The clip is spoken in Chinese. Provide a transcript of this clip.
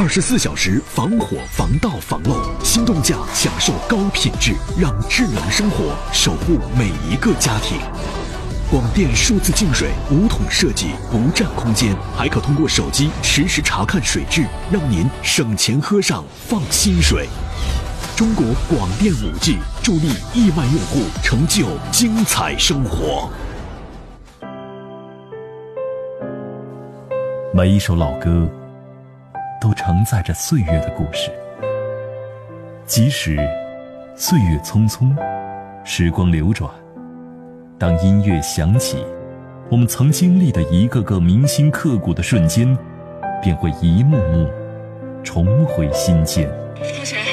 24小时防火、防盗、防漏，心动驾享受高品质，让智能生活守护每一个家庭。广电数字净水无桶设计，不占空间，还可通过手机实时查看水质，让您省钱喝上放心水。中国广电5G助力亿万用户成就精彩生活。 每一首老歌都承载着岁月的故事，即使岁月匆匆，时光流转，当音乐响起，我们曾经历的一个个铭心刻骨的瞬间，便会一幕幕重回心间。 风雪